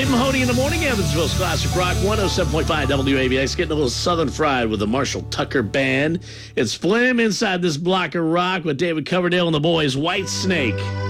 Mahoney in the morning, Evansville's Classic Rock, 107.5 WABX, getting a little Southern fried with the Marshall Tucker Band. It's Flim inside this block of rock with David Coverdale and the boys, White Snake.